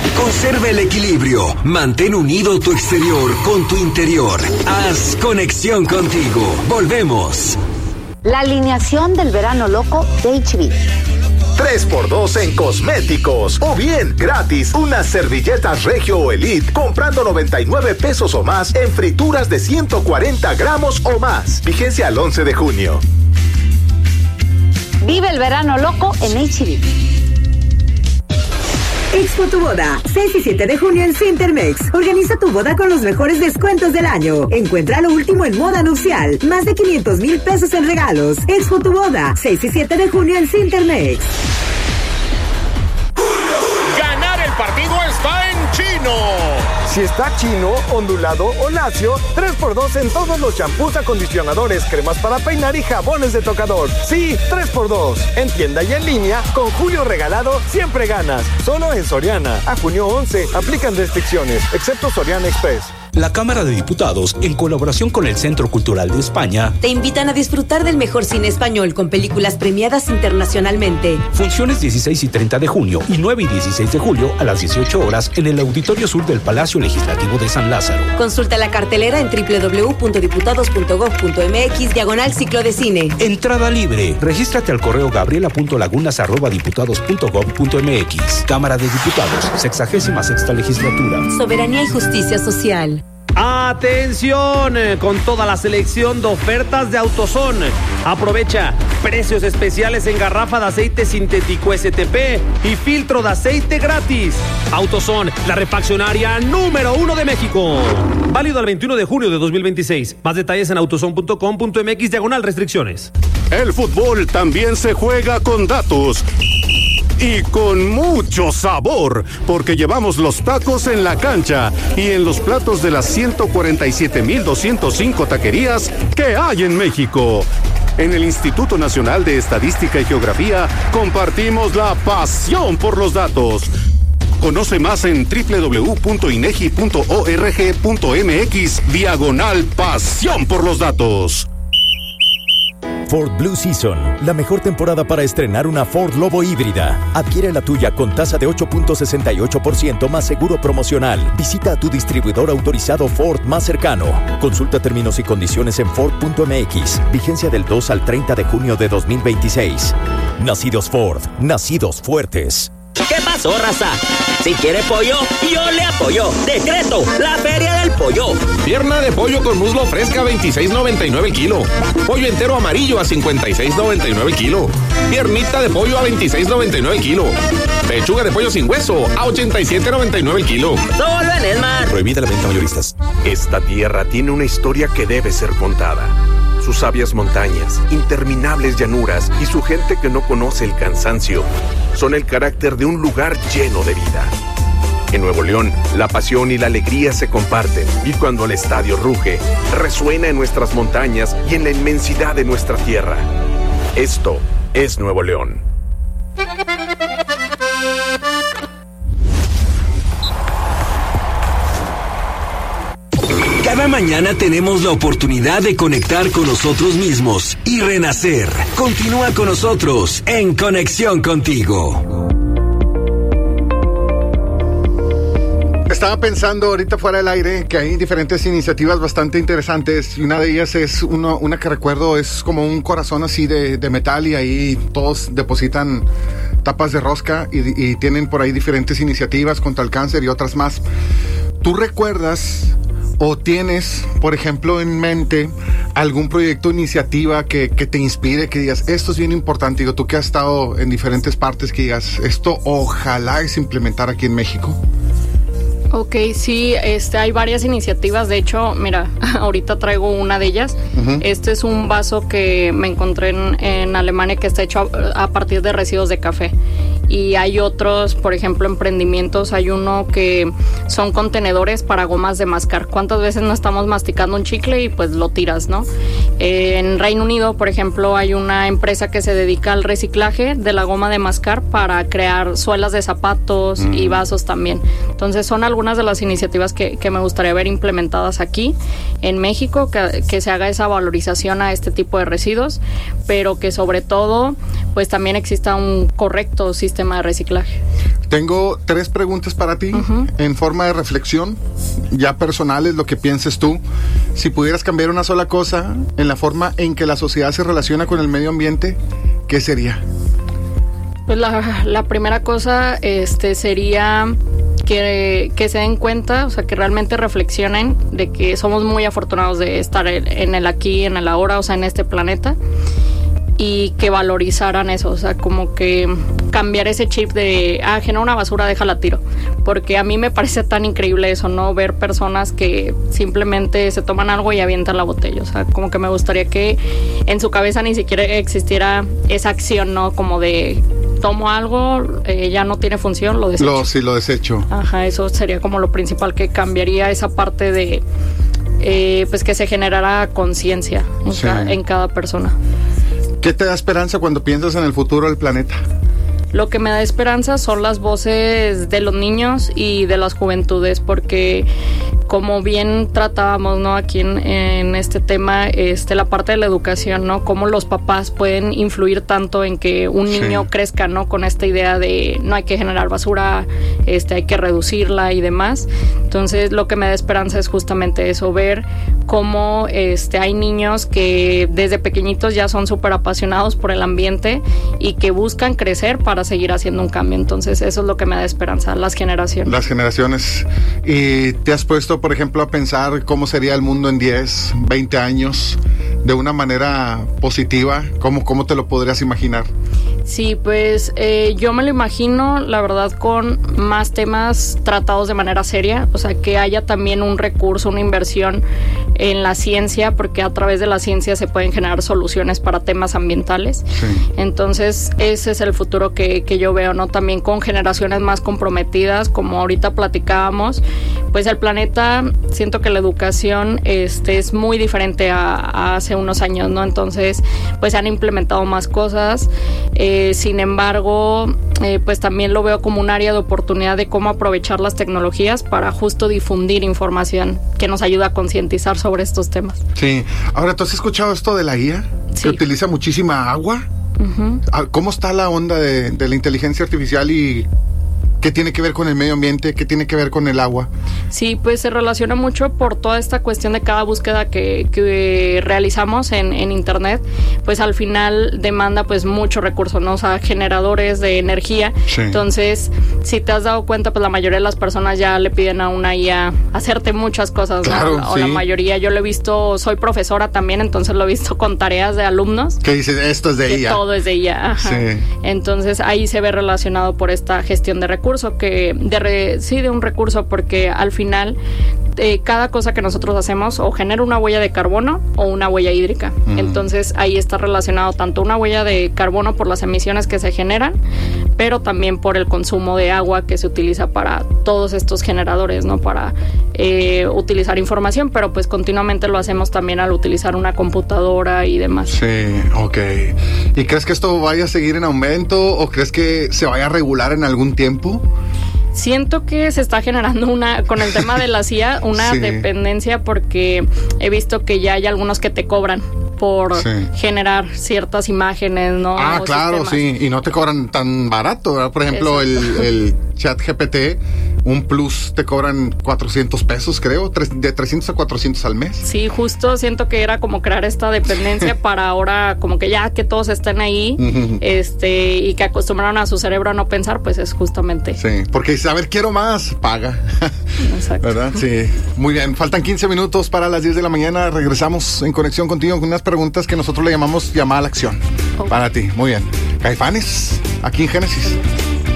Conserva el equilibrio. Mantén unido tu exterior con tu interior. Haz conexión contigo. Volvemos. La alineación del verano loco de HB. 3x2 en cosméticos. O bien, gratis, unas servilletas Regio o Elite comprando 99 pesos o más en frituras de 140 gramos o más. Vigencia al 11 de junio. Vive el verano loco en HB. Expo Tu Boda, 6 y 7 de junio en Cintermex. Organiza tu boda con los mejores descuentos del año. Encuentra lo último en moda nupcial. Más de 500,000 pesos en regalos. Expo Tu Boda, 6 y 7 de junio en Cintermex. Ganar el partido está en Chino. Si está chino, ondulado o lacio, 3x2 en todos los champús, acondicionadores, cremas para peinar y jabones de tocador. Sí, 3x2. En tienda y en línea, con Julio Regalado, siempre ganas. Solo en Soriana. A junio 11, aplican restricciones, excepto Soriana Express. La Cámara de Diputados, en colaboración con el Centro Cultural de España, te invitan a disfrutar del mejor cine español con películas premiadas internacionalmente. Funciones 16 y 30 de junio y 9 y 16 de julio a las 18 horas en el Auditorio Sur del Palacio Legislativo de San Lázaro. Consulta la cartelera en www.diputados.gov.mx/ciclo de cine. Entrada libre. Regístrate al correo gabriela.lagunas@diputados.gov.mx. Cámara de Diputados, 66ª legislatura. Soberanía y justicia social. ¡Atención! Con toda la selección de ofertas de AutoZone. Aprovecha precios especiales en garrafa de aceite sintético STP y filtro de aceite gratis. AutoZone, la refaccionaria número 1 de México. Válido al 21 de junio de 2026. Más detalles en autozone.com.mx/restricciones. El fútbol también se juega con datos. Y con mucho sabor, porque llevamos los tacos en la cancha y en los platos de las 147,205 taquerías que hay en México. En el Instituto Nacional de Estadística y Geografía compartimos la pasión por los datos. Conoce más en www.inegi.org.mx/pasión por los datos. Ford Blue Season, la mejor temporada para estrenar una Ford Lobo híbrida. Adquiere la tuya con tasa de 8.68% más seguro promocional. Visita a tu distribuidor autorizado Ford más cercano. Consulta términos y condiciones en Ford.mx. Vigencia del 2 al 30 de junio de 2026. Nacidos Ford, nacidos fuertes. ¿Qué pasó, raza? Si quiere pollo, yo le apoyo. Decreto, la Feria del Pollo. Pierna de pollo con muslo fresca, 26.99 el kilo. Pollo entero amarillo a 56.99 el kilo. Piernita de pollo a 26.99 el kilo. Pechuga de pollo sin hueso a 87.99 el kilo. Solo en Esmar. Prohibida la venta mayoristas. Esta tierra tiene una historia que debe ser contada. Sus sabias montañas, interminables llanuras y su gente que no conoce el cansancio son el carácter de un lugar lleno de vida. En Nuevo León, la pasión y la alegría se comparten y cuando el estadio ruge, resuena en nuestras montañas y en la inmensidad de nuestra tierra. Esto es Nuevo León. Cada mañana tenemos la oportunidad de conectar con nosotros mismos y renacer. Continúa con nosotros en Conexión Contigo. Estaba pensando ahorita fuera del aire que hay diferentes iniciativas bastante interesantes y una de ellas es una que recuerdo es como un corazón así de metal y ahí todos depositan tapas de rosca y tienen por ahí diferentes iniciativas contra el cáncer y otras más. ¿Tú recuerdas o tienes, por ejemplo, en mente algún proyecto o iniciativa que te inspire, que digas, esto es bien importante? Digo, tú que has estado en diferentes partes, que digas, esto ojalá se implementara aquí en México. Ok, sí, hay varias iniciativas. De hecho, mira, ahorita traigo una de ellas. Uh-huh. Este es un vaso que me encontré en Alemania que está hecho a partir de residuos de café. Y hay otros, por ejemplo, emprendimientos. Hay uno que son contenedores para gomas de mascar. ¿Cuántas veces no estamos masticando un chicle y pues lo tiras, no? En Reino Unido, por ejemplo, hay una empresa que se dedica al reciclaje de la goma de mascar para crear suelas de zapatos y vasos también. Entonces son algunas de las iniciativas que me gustaría ver implementadas aquí en México, que se haga esa valorización a este tipo de residuos, pero que sobre todo pues también exista un correcto sistema sistema de reciclaje. Tengo 3 preguntas para ti en forma de reflexión, ya personales, lo que pienses tú. Si pudieras cambiar una sola cosa en la forma en que la sociedad se relaciona con el medio ambiente, ¿qué sería? Pues la primera cosa sería que se den cuenta, o sea, que realmente reflexionen de que somos muy afortunados de estar en el aquí, en el ahora, o sea, en este planeta, y que valorizaran eso, o sea, como que cambiar ese chip de, genera una basura, déjala tiro, porque a mí me parece tan increíble eso, ¿no? Ver personas que simplemente se toman algo y avientan la botella, o sea, como que me gustaría que en su cabeza ni siquiera existiera esa acción, ¿no? Como de, tomo algo, ya no tiene función, lo desecho. Lo desecho. Ajá, eso sería como lo principal, que cambiaría esa parte de, pues que se generara conciencia en cada persona. ¿Qué te da esperanza cuando piensas en el futuro del planeta? Lo que me da esperanza son las voces de los niños y de las juventudes, porque como bien tratábamos, ¿no? Aquí en este tema, la parte de la educación, ¿no? Cómo los papás pueden influir tanto en que un niño crezca, ¿no? Con esta idea de no hay que generar basura, hay que reducirla y demás. Entonces, lo que me da esperanza es justamente eso, ver cómo hay niños que desde pequeñitos ya son súper apasionados por el ambiente y que buscan crecer para seguir haciendo un cambio. Entonces, eso es lo que me da esperanza, las generaciones. Las generaciones. ¿Y te has puesto, por ejemplo, a pensar cómo sería el mundo en 10, 20 años de una manera positiva? ¿Cómo te lo podrías imaginar? Sí, pues yo me lo imagino, la verdad, con más temas tratados de manera seria, o sea, que haya también un recurso, una inversión en la ciencia, porque a través de la ciencia se pueden generar soluciones para temas ambientales. Sí. Entonces, ese es el futuro que yo veo, ¿no? También con generaciones más comprometidas, como ahorita platicábamos, pues el planeta, siento que la educación es muy diferente a hace unos años, ¿no? Entonces, pues se han implementado más cosas. Sin embargo, pues también lo veo como un área de oportunidad de cómo aprovechar las tecnologías para justo difundir información que nos ayuda a concientizar sobre estos temas. Sí. Ahora, ¿tú has escuchado esto de la IA? Sí. Que utiliza muchísima agua. Uh-huh. ¿Cómo está la onda de la inteligencia artificial y qué tiene que ver con el medio ambiente? ¿Qué tiene que ver con el agua? Sí, pues se relaciona mucho por toda esta cuestión de cada búsqueda que realizamos en internet, pues al final demanda pues mucho recurso, ¿no? O sea, generadores de energía. Sí. Entonces, si te has dado cuenta, pues la mayoría de las personas ya le piden a una IA hacerte muchas cosas, claro, ¿no? O la mayoría, yo lo he visto, soy profesora también, entonces lo he visto con tareas de alumnos. ¿Qué dices? Esto es de IA. Todo es de IA, ajá. Sí. Entonces, ahí se ve relacionado por esta gestión de recursos, de un recurso, porque al final cada cosa que nosotros hacemos o genera una huella de carbono o una huella hídrica. Uh-huh. Entonces ahí está relacionado tanto una huella de carbono por las emisiones que se generan, pero también por el consumo de agua que se utiliza para todos estos generadores, ¿no? Para utilizar información, pero pues continuamente lo hacemos también al utilizar una computadora y demás. Sí, ok. ¿Y crees que esto vaya a seguir en aumento o crees que se vaya a regular en algún tiempo? Siento que se está generando con el tema de la CIA, una dependencia, porque he visto que ya hay algunos que te cobran por generar ciertas imágenes, ¿no? Ah, claro, sistemas. Sí, y no te cobran tan barato, ¿verdad? Por ejemplo, el ChatGPT, un plus te cobran $400, creo, de 300 a 400 al mes. Sí, justo siento que era como crear esta dependencia para ahora, como que ya que todos estén ahí, y que acostumbraron a su cerebro a no pensar, pues es justamente. Sí, porque dice, a ver, quiero más, paga. Exacto. ¿Verdad? Sí. Muy bien, faltan 15 minutos para las 10 de la mañana. Regresamos en conexión contigo con unas preguntas que nosotros le llamamos llamada a la acción. Para ti, muy bien. Caifanes, aquí en Génesis.